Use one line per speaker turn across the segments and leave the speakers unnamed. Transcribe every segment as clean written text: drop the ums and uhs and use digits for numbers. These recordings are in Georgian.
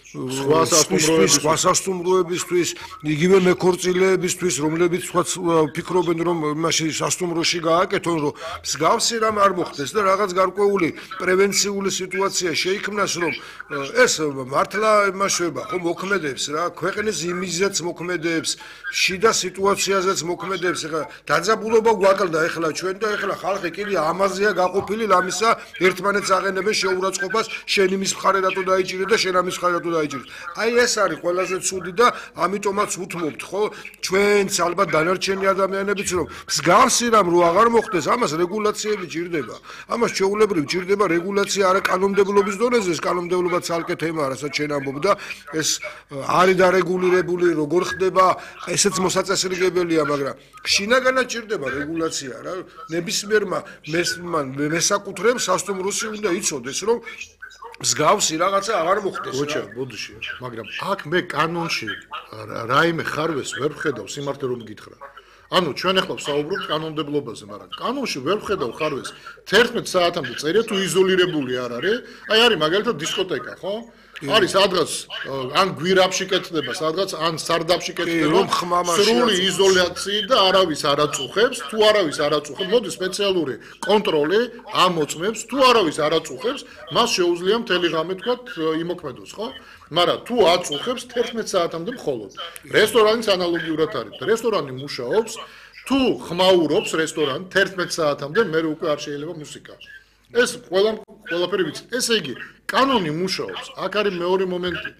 სხვა სასტუმროებისთვის, იგივე მეკორწილეებისთვის, რომლებიც ფიქრობენ, რომ მაშინ სასტუმროში გააკეთონ, რომ მსგავსი რამ არ მოხდეს და რაღაც გარკვეული პრევენციული სიტუაცია შეიქმნას, რომ ეს მართლა იმაშובה, ხო მოქმედებს რა, ქვეყნის იმიჯზეც მოქმედებს, შიდა სიტუაციაზეც მოქმედებს, ეხლა დაძაბულობა გვაკლდა ეხლა ჩვენ და ეხლა ხალხი კიდე ამაზეა გაყოფილი ლამისა, ერთმანეთს აღენებენ შეურაცხყოფას, შენ იმის მხარე რატო დაიჭირე და შენ ამის მხარე რატო დაიჭირე. აი ეს არის ყველაზე ცუდი და ამიტომაც უთმობთ, ხო, ჩვენც ალბათ დანარჩენი ადამიანებიც რომ მსგავსი რამ რო აღარ მოხდეს, ამას რეგულაციები ჭირდება. ამას ჩვეულებრივ ჭირდება რეგულაცია არა კანონმდებლობის დონეზე, ეს კანონმდებლობა ცალკე თემაა, რასაც შენ ამბობ და ეს არის დარეგულირებული, როგორ ხდება, ესეც მოსაწესრიგებელია, მაგრამ შინაგანად ჭირდება რეგულაცია რა. ნებისმიერმა მესაკუთრემ სასტუმროში უნდა იცოდეს, რომ მსგავსი რაღაცა აღარ მოხდეს.
ოჩა, ბოდიში, მაგრამ აქ მე კანონში რაიმე ხარვეს ვერ ვხედავ სიმართლე რომ გითხრა. ანუ ჩვენ ახლა ვსაუბრობთ კანონმდებლობაზე, მაგრამ კანონში ვერ ვხედავ ხარვეს 11 საათამდე წერია თუ იზოლირებული არ არის. აი არის მაგალითად დისკოტეკა, ხო? არის სადღაც ან გვირაბში კეთდება, სადღაც ან სარდაფში კეთდება, სრული იზოლაციით და არავის არ აწუხებს, თუ არავის არ აწუხებს, მოდი სპეციალური კონტროლი ამოწმებს, თუ არავის არ აწუხებს, მას შეუძლია მთელი ღამე თქვათ იმოქმედოს, ხო? მაგრამ თუ აწუხებს 11 საათამდე მხოლოდ. რესტორანის ანალოგიურად არის. რესტორანი მუშაობს, თუ ხმაურობს რესტორანი 11 საათამდე, მე უკვე არ შეიძლება მუსიკა. ეს ყველაფერი ვიცი. ესე იგი, კანონი მუშაობს. აქ არის მეორე მომენტი.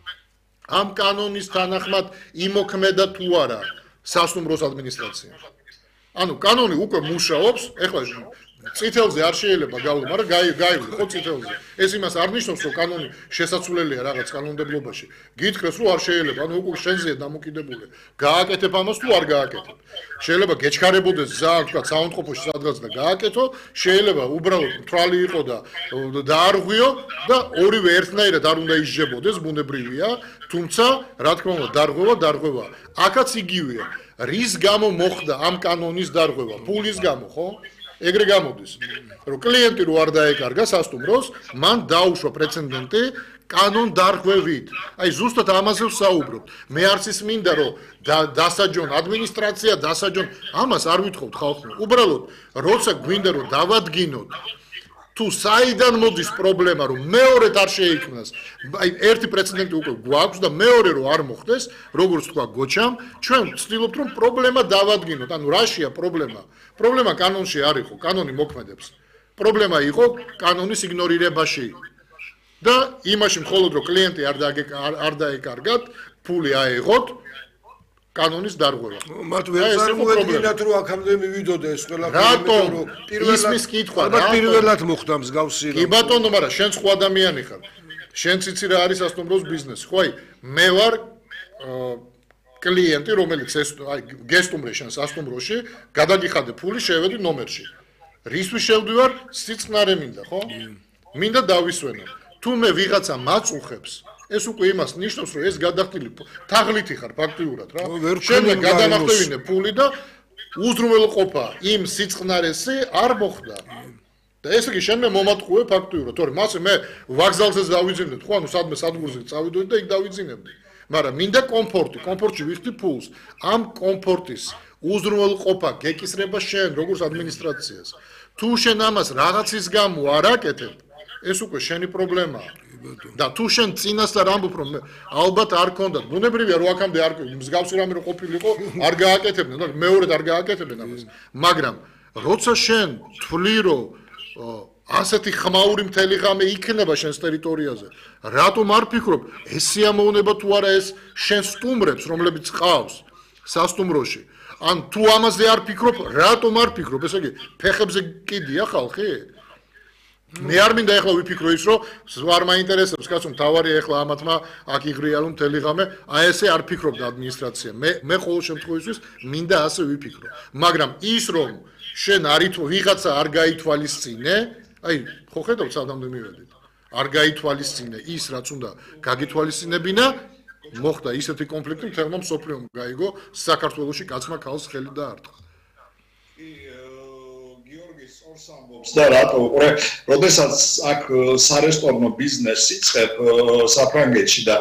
ამ კანონის თანახმად იმოქმედა თუ არა სასტუმროს ადმინისტრაცია. ანუ კანონი უკვე მუშაობს, ეხლა წითელზე არ შეიძლება გავლა, მაგრამ გაივლი ხო წითელზე. ეს იმას არ ნიშნავს, რომ კანონი შესაძლებელია რაღაც კანონმდებლობაში. გითხრეს, რომ არ შეიძლება, ანუ უკვე შენზეა დამოკიდებული. გააკეთებ ამას თუ არ გააკეთებ. შეიძლება გეჩქარებოდეს ზაალ თქვა საუნდყოფოში სადღაც და გააკეთო, შეიძლება უბრალოდ მთვალი იყო და დაარღვიო და ორივე ერთნაირად არ უნდა ისჯებოდეს, ბუნებრივია, თუმცა რა თქმა უნდა დარღვევა. აქაც იგივეა. რის გამო მოხდა ამ კანონის დარღვევა? ფულის გამო, ხო? ეგრე გამოდის, რომ კლიენტი რო არ დაეკარგა სასტუმროს, მან დაუშვა პრეცედენტი კანონ დარღვევით. აი ზუსტად ამაზე ვსაუბრობ. მე არც ის მინდა რომ დასაჯონ ადმინისტრაცია, დასაჯონ, ამას არ ვითხოვთ ხალხმა. უბრალოდ, როცა გვინდა რომ დავადგინოთ თუ საიდან მოდის პრობლემა, რომ მეორედ არ შეიქმნას. აი ერთი პრეცედენტი უკვე გვაქვს და მეორე რო არ მოხდეს, როგორც თქვა გოჩამ, ჩვენ ვცდილობთ რომ პრობლემა დავადგინოთ. ანუ რაშია პრობლემა? პრობლემა კანონში არ იყო, კანონი მოქმედებს. პრობლემა იყო კანონის იგნორირებაში. და იმაში მხოლოდ რომ კლიენტი არ დაეკარგათ, ფული აეღოთ, კანონის დარღვევა.
მათ ვერ წარმოედგინათ რომ აქამდე მივიდოდა ეს ყველაფერი.
რატომ? ისმის კითხვა,
რატომ პირველად მოხდა მსგავსი?
კი ბატონო, მაგრამ შენ სხვა ადამიანი ხარ. შენ ციცი რა არის სასტუმროს ბიზნესი. ხო, აი, მე ვარ კლიენტი, რომელიც გესტუმრე შენ სასტუმროში, გადაგიხადე ფული, შევედი ნომერში. რისთვის შევდივარ? სიწყნარე მინდა, ხო? მინდა დავისვენო. თუ მე ვიღაცა მაწუხებს, ეს უკვე იმას ნიშნავს, რომ ეს გადახდილი თაღლითი ხარ ფაქტიურად რა. შენ გადამახტევინე ფული და უზრუნველყოფა იმ სიწყნარესი არ მოხდა. და ესე იგი შენ მე მომატყუე ფაქტიურად, თორე მასე მე ვაგზალზე დავიძინებდი, ხო, ანუ სადმე სადგურზე წავიდოდი და იქ დავიძინებდი. მაგრამ მინდა კომფორტი, კომფორტში ვიხდი ფულს. ამ კომფორტის უზრუნველყოფა გეკისრება შენ, როგორც ადმინისტრაციას. თუ შენ ამას რაღაცის გამო არ აკეთებ, ეს უკვე შენი პრობლემაა. და თუ შენ წინასწარ ამბობ რომ ალბათ არ ქონდათ, ბუნებრივია რომ აქამდე არ მსგავსი რამე რო ყოფილიყო, არ გააკეთებდნენ და მეორედ არ გააკეთებდნენ ამას. მაგრამ როცა შენ თვლი რომ ასეთი ხმაური მთელი ღამე იქნება შენს ტერიტორიაზე, რატომ არ ფიქრობ, ეს სიამოვნება თუ არა ეს შენ სტუმრებს, რომლებიც ყავს სასტუმროში? ან თუ ამაზე არ ფიქრობ, რატომ არ ფიქრობ? ესე იგი, ფეხებზე კიდია ხალხი? მე არ მინდა ეხლა ვიფიქრო ის, რომ არ მაინტერესებს, კაცო, მთავარია ეხლა ამათმა აქ იღრიალო მთელი ღამე, აი ესე არ ფიქრობდა ადმინისტრაცია. მე ყოველ შემთხვევაში მინდა ასე ვიფიქრო. მაგრამ ის რომ შენ ვიღაცა არ გაითვალისწინე, აი, ხო ხედავთ სადამდე მივედით. არ გაითვალისწინე ის, რაც უნდა გაგითვალისწინებინა, მოხდა ისეთი კონფლიქტი, მთელმა მსოფლიომ გაიგო, საქართველოში კაცმა ქალს ხელი დაარტყა.
და რატო როდესაც აქ სარესტორნო ბიზნესი იწყებ საფრანგეთში და